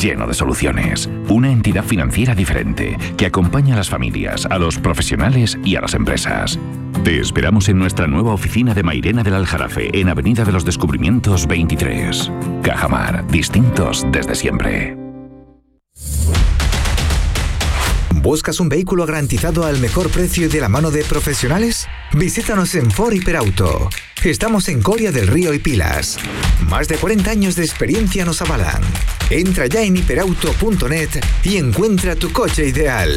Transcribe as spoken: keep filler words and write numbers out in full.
lleno de soluciones. Una entidad financiera diferente que acompaña a las familias, a los profesionales y a las empresas. Te esperamos en nuestra nueva oficina de Mairena del Aljarafe, en Avenida de los Descubrimientos veintitrés. Cajamar, distintos desde siempre. ¿Buscas un vehículo garantizado al mejor precio y de la mano de profesionales? Visítanos en Ford Hiperauto. Estamos en Coria del Río y Pilas. Más de cuarenta años de experiencia nos avalan. Entra ya en hiperauto punto net y encuentra tu coche ideal.